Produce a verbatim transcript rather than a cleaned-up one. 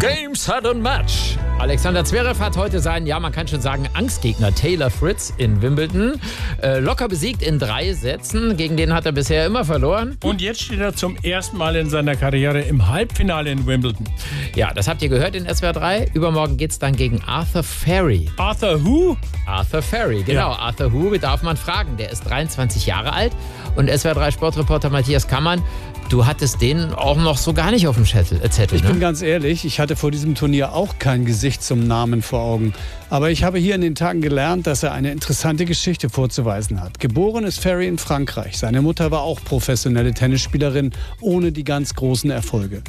Game, Set and Match. Alexander Zverev hat heute seinen, ja, man kann schon sagen, Angstgegner Taylor Fritz in Wimbledon äh, locker besiegt in drei Sätzen. Gegen den hat er bisher immer verloren. Und jetzt steht er zum ersten Mal in seiner Karriere im Halbfinale in Wimbledon. Ja, das habt ihr gehört in S W R drei. Übermorgen geht's dann gegen Arthur Ferry. Arthur who? Arthur Ferry, genau. Ja. Arthur who darf man fragen. Der ist dreiundzwanzig Jahre alt. Und S W R drei Sportreporter Matthias Kammann, du hattest den auch noch so gar nicht auf dem Zettel. Zettel, ich ne? bin ganz ehrlich, ich hatte vor diesem Turnier auch kein Gesicht zum Namen vor Augen. Aber ich habe hier in den Tagen gelernt, dass er eine interessante Geschichte vorzuweisen hat. Geboren ist Ferry in Frankreich. Seine Mutter war auch professionelle Tennisspielerin, ohne die ganz großen Erfolge.